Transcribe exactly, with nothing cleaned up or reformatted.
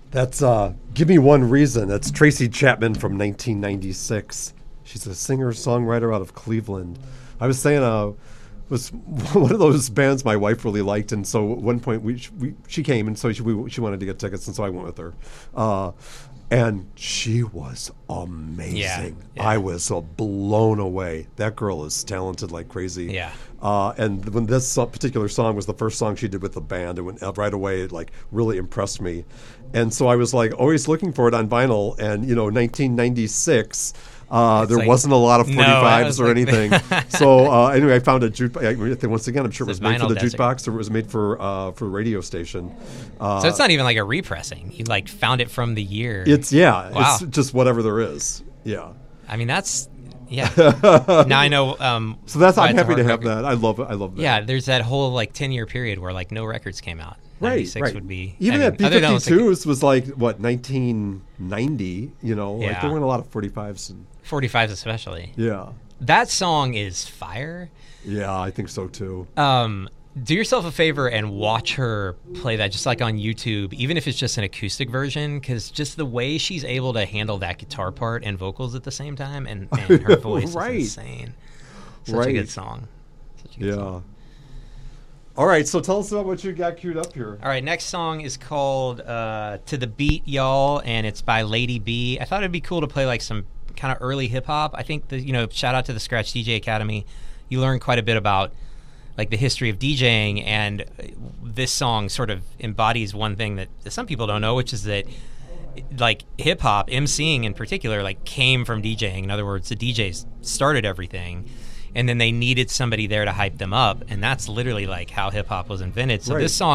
That's uh, Give Me One Reason. That's Tracy Chapman from nineteen ninety-six. She's a singer-songwriter out of Cleveland. I was saying uh, was one of those bands my wife really liked, and so at one point we, we she came, and so she, we, she wanted to get tickets, and so I went with her. Uh, and she was amazing. Yeah, yeah. I was uh, blown away. That girl is talented like crazy. Yeah. Uh, and when this uh, particular song was the first song she did with the band, it went uh, right away. It like really impressed me, and so I was like always looking for it on vinyl. And you know, nineteen ninety-six, uh, there like, wasn't a lot of forty-fives no, or like, anything. So uh, anyway, I found a jukebox. Once again, I'm sure it It's was made for the vinyl desert. jukebox, or it was made for uh, for a radio station. Uh, So it's not even like a repressing. You like found it from the year. It's yeah, Wow. it's just whatever there is. Yeah. I mean, that's yeah. Now I know. Um, So that's why I'm it's a happy to hard have record. that. I love it. I love that. Yeah, there's that whole like ten year period where like no records came out. Right, ninety-six right. would be Even I at mean, other than, like, B fifty-twos was like what nineteen ninety. You know, like Yeah. there weren't a lot of forty-fives. And forty-fives especially. yeah, That song is fire. yeah, I think so too. Um, do yourself a favor and watch her play that just like on YouTube, even if it's just an acoustic version, because just the way she's able to handle that guitar part and vocals at the same time, and, and her voice Right. is insane. Such a Right. good song. Such a good Yeah. song. All right, so tell us about what you got queued up here. All right, next song is called uh, To the Beat, Y'all, and it's by Lady B. I thought it'd be cool to play like some kind of early hip hop. I think, the, you know, shout out to the Scratch D J Academy. You learn quite a bit about like the history of DJing, and this song sort of embodies one thing that some people don't know, which is that like hip hop, emceeing in particular, like came from DJing. In other words, the D Js started everything, and then they needed somebody there to hype them up, and that's literally like how hip hop was invented. So Right. this song